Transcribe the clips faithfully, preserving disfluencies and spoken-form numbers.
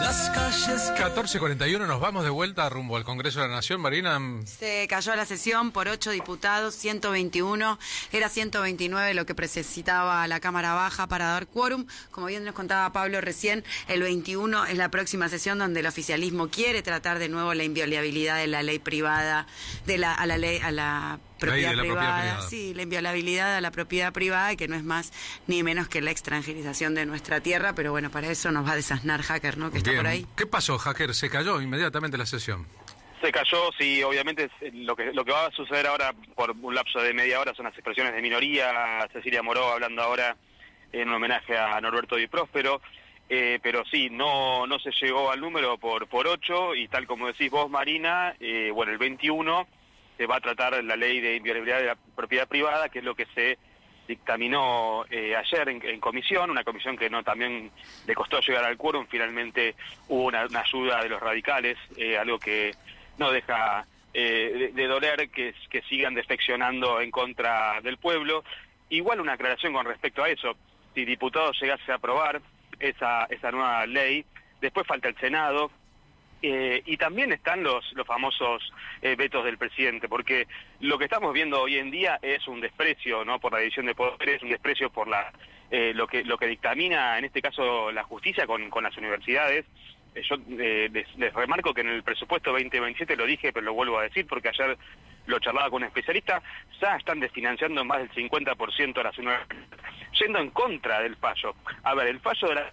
las calles. catorce cuarenta y uno, nos vamos de vuelta rumbo al Congreso de la Nación, Marina. Se cayó la sesión por ocho diputados, ciento veintiuno, era ciento veintinueve lo que necesitaba la Cámara Baja para dar quórum. Como bien nos contaba Pablo recién, el veintiuno es la próxima sesión donde el oficialismo quiere tratar de nuevo la inviolabilidad de la ley privada, de la, a la ley, a la propiedad, la privada, propiedad privada. Sí, la inviolabilidad a la propiedad privada, que no es más ni menos que la extranjerización de nuestra tierra, pero bueno, para eso nos va a desasnar Hacker, ¿no? Que está Bien. por ahí. ¿Qué pasó, Hacker? ¿Se cayó inmediatamente la sesión? Se cayó, sí, obviamente lo que lo que va a suceder ahora por un lapso de media hora son las expresiones de minoría, Cecilia Moró hablando ahora en un homenaje a Norberto Di Próspero, eh, pero sí, no no se llegó al número por por ocho, y tal como decís vos, Marina, eh, bueno, el veintiuno se va a tratar la ley de inviolabilidad de la propiedad privada, que es lo que se dictaminó eh, ayer en, en comisión, una comisión que no también le costó llegar al quórum. Finalmente hubo una, una ayuda de los radicales, eh, algo que no deja eh, de, de doler que, que sigan defeccionando en contra del pueblo. Igual una aclaración con respecto a eso: si diputados llegase a aprobar esa, esa nueva ley, después falta el Senado, eh, y también están los, los famosos eh, vetos del presidente, porque lo que estamos viendo hoy en día es un desprecio, ¿no?, por la división de poderes, un desprecio por la eh, lo que lo que dictamina en este caso la justicia con, con las universidades. Eh, yo eh, les, les remarco que en el presupuesto veinte veintisiete, lo dije, pero lo vuelvo a decir porque ayer lo charlaba con un especialista, ya están desfinanciando más del cincuenta por ciento de las universidades, yendo en contra del fallo. A ver, el fallo de la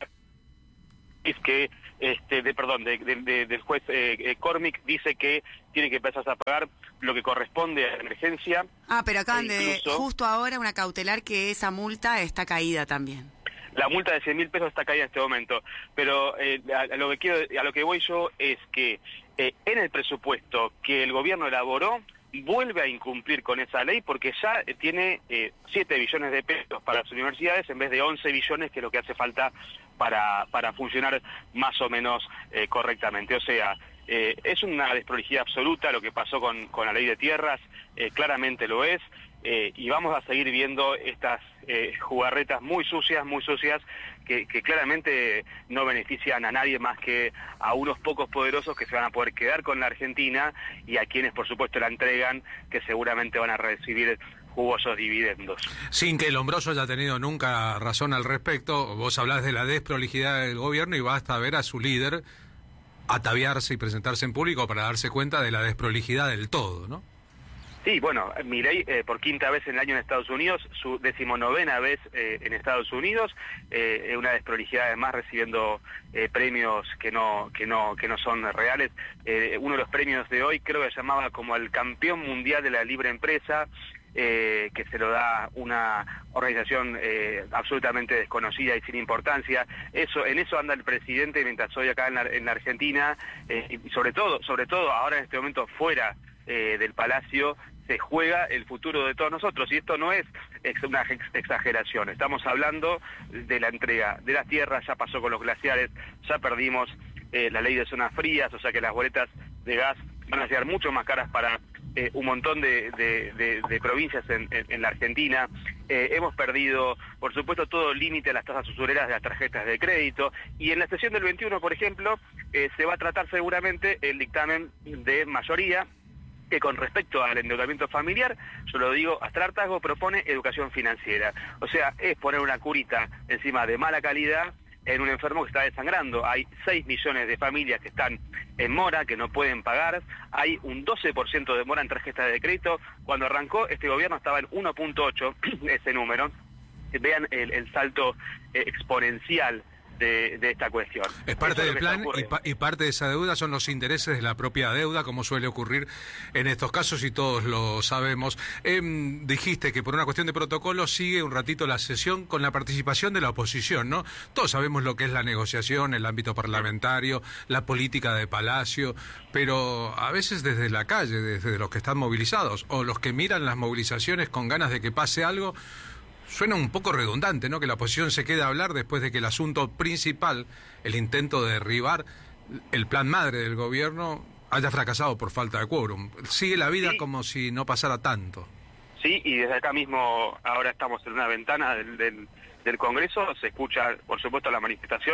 es que este de perdón de, de, de, del juez eh, eh, Cormick dice que tiene que empezar a pagar lo que corresponde a la emergencia. Ah, pero acaban e de, incluso, justo ahora, una cautelar que esa multa está caída también. La multa de cien mil pesos está caída en este momento, pero eh, a, a lo que quiero, a lo que voy yo es que eh, en el presupuesto que el gobierno elaboró vuelve a incumplir con esa ley, porque ya tiene eh, siete billones de pesos para las universidades en vez de once billones, que es lo que hace falta para para funcionar más o menos eh, correctamente. O sea, eh, es una desprolijidad absoluta lo que pasó con, con la ley de tierras, eh, claramente lo es. Eh, y vamos a seguir viendo estas eh, jugarretas muy sucias, muy sucias, que, que claramente no benefician a nadie más que a unos pocos poderosos que se van a poder quedar con la Argentina, y a quienes por supuesto la entregan, que seguramente van a recibir jugosos dividendos. Sin que el Lombroso haya tenido nunca razón al respecto, vos hablás de la desprolijidad del gobierno y basta ver a su líder ataviarse y presentarse en público para darse cuenta de la desprolijidad del todo, ¿no? Sí, bueno, Milei eh, por quinta vez en el año en Estados Unidos, su decimonovena vez eh, en Estados Unidos, eh, una desprolijidad además, recibiendo eh, premios que no que no que no son reales. Eh, uno de los premios de hoy creo que se llamaba como el campeón mundial de la libre empresa, eh, que se lo da una organización eh, absolutamente desconocida y sin importancia. Eso, en eso anda el presidente, mientras hoy acá en la, en la Argentina, eh, y sobre todo, sobre todo ahora en este momento fuera eh, del Palacio, se juega el futuro de todos nosotros, y esto no es una exageración. Estamos hablando de la entrega de las tierras, ya pasó con los glaciares, ya perdimos eh, la ley de zonas frías, o sea que las boletas de gas van a ser mucho más caras para eh, un montón de, de, de, de provincias en, en, en la Argentina. Eh, hemos perdido, por supuesto, todo límite a las tasas usureras de las tarjetas de crédito, y en la sesión del veintiuno, por ejemplo, eh, se va a tratar seguramente el dictamen de mayoría, que con respecto al endeudamiento familiar, yo lo digo hasta el hartazgo, propone educación financiera. O sea, es poner una curita encima de mala calidad en un enfermo que está desangrando. Hay seis millones de familias que están en mora, que no pueden pagar. Hay un doce por ciento de mora en tarjetas de crédito. Cuando arrancó este gobierno estaba en uno punto ocho ese número. Vean el, el salto eh, exponencial De, de esta cuestión. Es parte Eso del es plan, y, pa y parte de esa deuda son los intereses de la propia deuda, como suele ocurrir en estos casos, y todos lo sabemos. Eh, dijiste que por una cuestión de protocolo sigue un ratito la sesión con la participación de la oposición, ¿no? Todos sabemos lo que es la negociación, el ámbito parlamentario, la política de Palacio, pero a veces desde la calle, desde los que están movilizados, o los que miran las movilizaciones con ganas de que pase algo, suena un poco redundante, ¿no?, que la oposición se quede a hablar después de que el asunto principal, el intento de derribar el plan madre del gobierno, haya fracasado por falta de quórum. Sigue la vida, sí, como si no pasara tanto. Sí, y desde acá mismo, ahora estamos en una ventana del, del, del Congreso, se escucha, por supuesto, la manifestación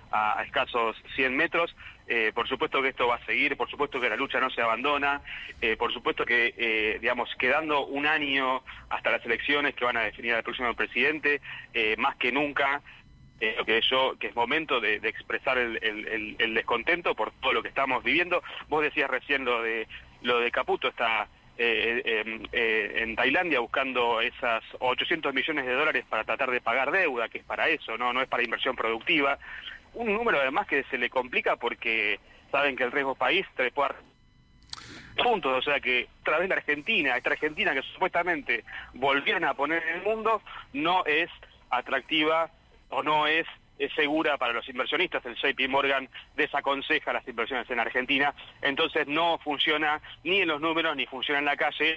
a, a escasos cien metros. Eh, por supuesto que esto va a seguir, por supuesto que la lucha no se abandona, eh, por supuesto que, eh, digamos, quedando un año hasta las elecciones que van a definir al próximo presidente, eh, más que nunca, eh, lo que yo, que es momento de, de expresar el, el, el, el descontento por todo lo que estamos viviendo. Vos decías recién lo de, lo de Caputo, está eh, eh, eh, en Tailandia buscando esas ochocientos millones de dólares para tratar de pagar deuda, que es para eso, no, no es para inversión productiva. Un número además que se le complica porque saben que el riesgo país trepó a puntos, o sea que otra vez la Argentina, esta Argentina que supuestamente volvieron a poner en el mundo, no es atractiva o no es, es segura para los inversionistas. El J P Morgan desaconseja las inversiones en Argentina, entonces no funciona ni en los números ni funciona en la calle.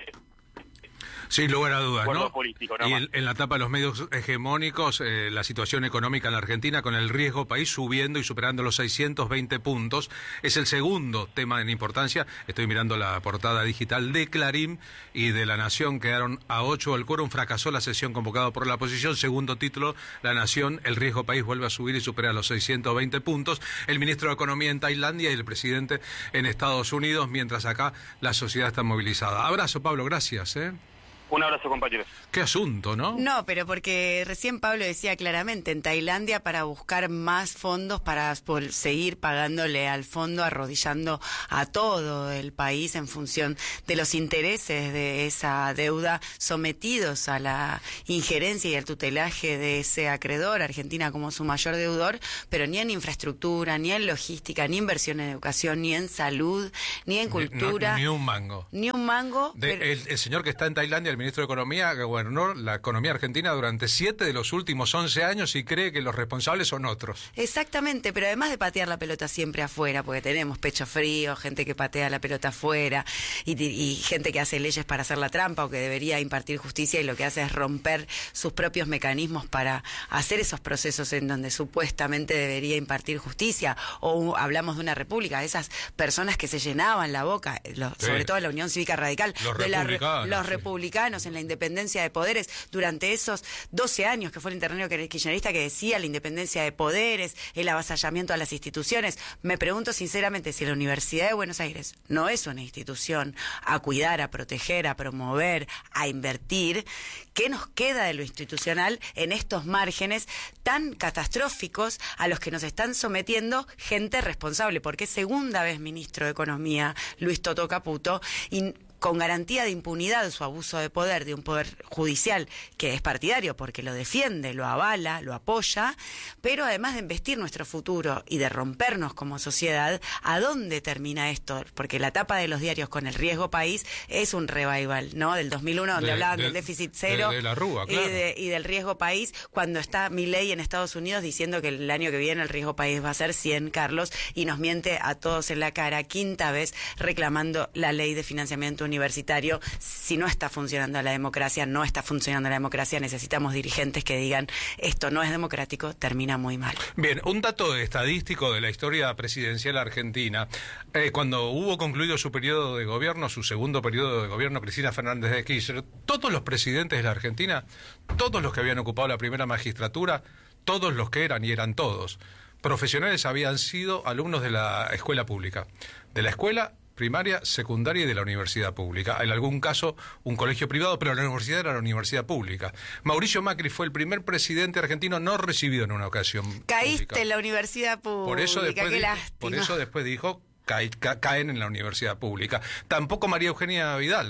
Sin lugar a dudas, ¿no? Político, y en, en la etapa de los medios hegemónicos, eh, la situación económica en la Argentina, con el riesgo país subiendo y superando los seiscientos veinte puntos, es el segundo tema en importancia. Estoy mirando la portada digital de Clarín y de La Nación, quedaron a ocho. El quórum fracasó la sesión convocada por la oposición. Segundo título, La Nación, el riesgo país vuelve a subir y supera los seiscientos veinte puntos. El ministro de Economía en Tailandia y el presidente en Estados Unidos, mientras acá la sociedad está movilizada. Abrazo, Pablo, gracias, ¿eh? Un abrazo, compañeros. Qué asunto, ¿no? No, pero porque recién Pablo decía claramente, en Tailandia para buscar más fondos para seguir pagándole al fondo, arrodillando a todo el país en función de los intereses de esa deuda, sometidos a la injerencia y al tutelaje de ese acreedor, Argentina como su mayor deudor, pero ni en infraestructura, ni en logística, ni inversión en educación, ni en salud, ni en cultura. Ni, no, ni un mango. Ni un mango. De, pero... el, el señor que está en Tailandia, el ministro de Economía, gobernó la economía argentina durante siete de los últimos once años y cree que los responsables son otros. Exactamente, pero además de patear la pelota siempre afuera, porque tenemos pecho frío, gente que patea la pelota afuera y, y gente que hace leyes para hacer la trampa o que debería impartir justicia y lo que hace es romper sus propios mecanismos para hacer esos procesos en donde supuestamente debería impartir justicia. O hablamos de una república, esas personas que se llenaban la boca, lo, sí. sobre todo la Unión Cívica Radical, los de republicanos, la, los sí. republicanos en la independencia de poderes durante esos doce años que fue el interregno kirchnerista que decía la independencia de poderes, el avasallamiento a las instituciones. Me pregunto sinceramente si la Universidad de Buenos Aires no es una institución a cuidar, a proteger, a promover, a invertir, ¿qué nos queda de lo institucional en estos márgenes tan catastróficos a los que nos están sometiendo gente responsable? Porque es segunda vez ministro de Economía Luis Toto Caputo y con garantía de impunidad de su abuso de poder, de un poder judicial que es partidario porque lo defiende, lo avala, lo apoya, pero además de embestir nuestro futuro y de rompernos como sociedad, ¿a dónde termina esto? Porque la tapa de los diarios con el riesgo país es un revival, ¿no? Del dos mil uno, donde de, hablaban de, del déficit cero de, de la Rúa, claro. y, de, y del riesgo país, cuando está Milei en Estados Unidos diciendo que el año que viene el riesgo país va a ser cien, Carlos, y nos miente a todos en la cara, quinta vez reclamando la ley de financiamiento universitario. Si no está funcionando la democracia, no está funcionando la democracia, necesitamos dirigentes que digan esto no es democrático, termina muy mal. Bien, un dato estadístico de la historia presidencial argentina. Eh, cuando hubo concluido su periodo de gobierno, su segundo periodo de gobierno, Cristina Fernández de Kirchner, todos los presidentes de la Argentina, todos los que habían ocupado la primera magistratura, todos los que eran, y eran todos, profesionales habían sido alumnos de la escuela pública, de la escuela primaria, secundaria y de la universidad pública. En algún caso, un colegio privado, pero la universidad era la universidad pública. Mauricio Macri fue el primer presidente argentino no recibido en una ocasión Caíste pública. En la universidad pública, por eso después qué dijo, lástima. Por eso después dijo, cae, ca, caen en la universidad pública. Tampoco María Eugenia Vidal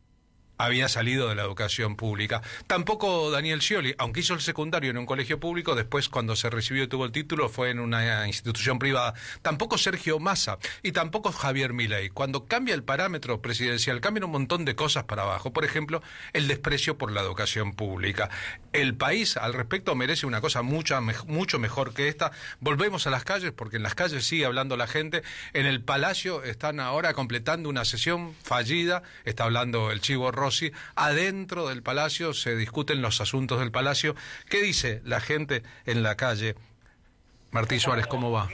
había salido de la educación pública. Tampoco Daniel Scioli, aunque hizo el secundario en un colegio público, después cuando se recibió y tuvo el título fue en una institución privada. Tampoco Sergio Massa y tampoco Javier Milei. Cuando cambia el parámetro presidencial, cambian un montón de cosas para abajo. Por ejemplo, el desprecio por la educación pública. El país al respecto merece una cosa mucho, mucho mejor que esta. Volvemos a las calles, porque en las calles sigue hablando la gente. En el Palacio están ahora completando una sesión fallida, está hablando el Chivo Rossi. Adentro del Palacio se discuten los asuntos del Palacio. ¿Qué dice la gente en la calle? Martí Suárez, ¿cómo va?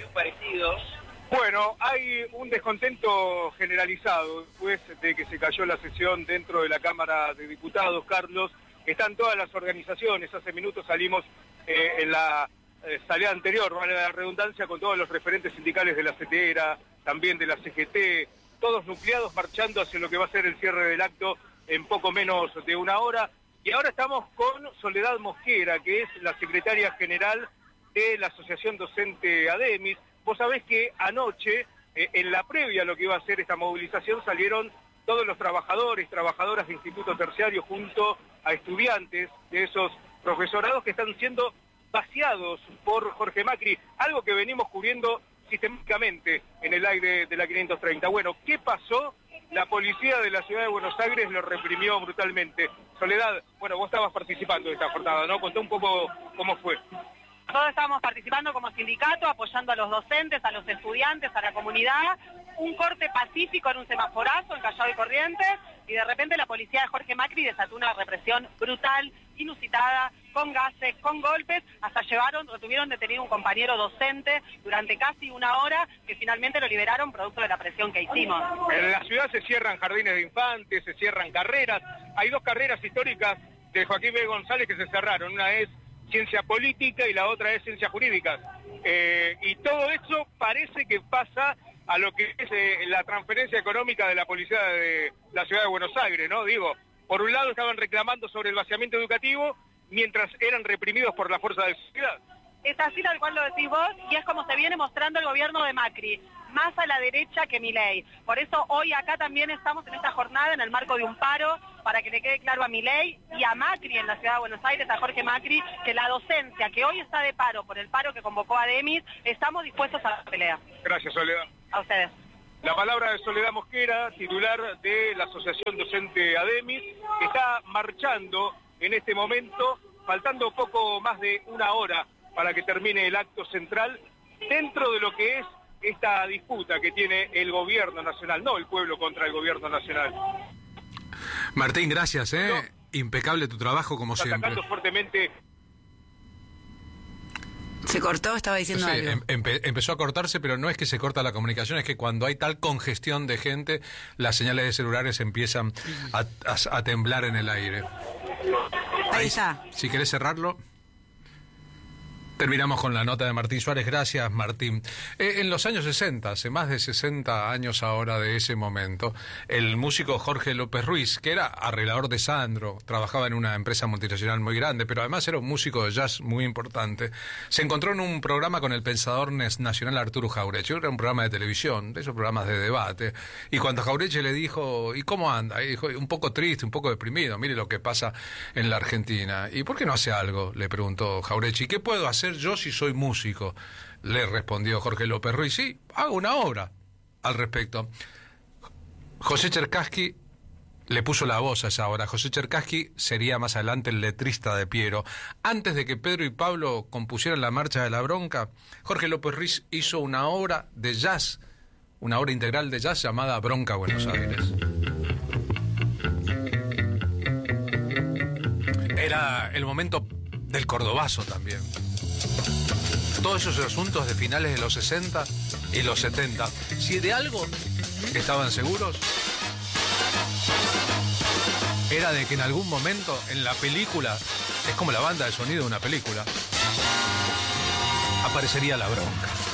Bueno, hay un descontento generalizado después de que se cayó la sesión dentro de la Cámara de Diputados, Carlos. Están todas las organizaciones. Hace minutos salimos eh, en la eh, salida anterior, vale la redundancia, con todos los referentes sindicales de la CETERA, también de la C G T, todos nucleados marchando hacia lo que va a ser el cierre del acto en poco menos de una hora. Y ahora estamos con Soledad Mosquera, que es la secretaria general de la Asociación Docente ADEMIS. Vos sabés que anoche, eh, en la previa a lo que iba a ser esta movilización, salieron todos los trabajadores, trabajadoras de Instituto Terciario junto a estudiantes de esos profesorados que están siendo vaciados por Jorge Macri, algo que venimos cubriendo sistemáticamente en el aire de la quinientos treinta. Bueno, ¿qué pasó? La policía de la ciudad de Buenos Aires lo reprimió brutalmente. Soledad, bueno, vos estabas participando de esta jornada, ¿no? Contá un poco cómo fue. Todos estábamos participando como sindicato, apoyando a los docentes, a los estudiantes, a la comunidad. Un corte pacífico en un semaforazo en Callao y Corrientes, y de repente la policía de Jorge Macri desató una represión brutal, inusitada, con gases, con golpes, hasta llevaron, retuvieron detenido un compañero docente durante casi una hora, que finalmente lo liberaron producto de la presión que hicimos. En la ciudad se cierran jardines de infantes, se cierran carreras. Hay dos carreras históricas de Joaquín B. González que se cerraron. Una es ciencia política y la otra es ciencias jurídicas. Eh, y todo eso parece que pasa a lo que es eh, la transferencia económica de la policía de la ciudad de Buenos Aires, ¿no? Digo, por un lado estaban reclamando sobre el vaciamiento educativo, mientras eran reprimidos por la fuerza de seguridad. Es así tal cual lo decís vos, y es como se viene mostrando el gobierno de Macri, más a la derecha que Milei. Por eso hoy acá también estamos en esta jornada en el marco de un paro, para que le quede claro a Milei y a Macri en la ciudad de Buenos Aires, a Jorge Macri, que la docencia que hoy está de paro por el paro que convocó ADEMIS, estamos dispuestos a la pelea. Gracias, Soledad. A ustedes. La palabra de Soledad Mosquera, titular de la Asociación Docente ADEMIS, que está marchando en este momento, faltando poco más de una hora para que termine el acto central, dentro de lo que es esta disputa que tiene el gobierno nacional, no el pueblo contra el gobierno nacional. Martín, gracias, ¿eh? No, impecable tu trabajo, como siempre. Atacando fuertemente. ¿Se cortó? Estaba diciendo sí, algo. Empe empezó a cortarse, pero no es que se corta la comunicación, es que cuando hay tal congestión de gente, las señales de celulares empiezan a, a, a temblar en el aire. Ahí, Ahí está. Si querés cerrarlo. Terminamos con la nota de Martín Suárez. Gracias, Martín. Eh, en los años sesenta, hace más de sesenta años ahora de ese momento, el músico Jorge López Ruiz, que era arreglador de Sandro, trabajaba en una empresa multinacional muy grande, pero además era un músico de jazz muy importante, se encontró en un programa con el pensador nacional Arturo Jauretche. Era un programa de televisión, de esos programas de debate, y cuando Jauretche le dijo, ¿y cómo anda? Y dijo, un poco triste, un poco deprimido, mire lo que pasa en la Argentina. ¿Y por qué no hace algo?, le preguntó Jauretche. ¿Y qué puedo hacer yo si soy músico?, le respondió Jorge López Ruiz. Sí, hago una obra al respecto. José Cherkassky le puso la voz a esa obra. José Cherkassky sería más adelante el letrista de Piero. Antes de que Pedro y Pablo compusieran la Marcha de la Bronca, Jorge López Ruiz hizo una obra de jazz, una obra integral de jazz llamada Bronca Buenos Aires. Era el momento del cordobazo también. Todos esos asuntos de finales de los sesenta y los setenta, si de algo estaban seguros, era de que en algún momento en la película, es como la banda de sonido de una película, aparecería la bronca.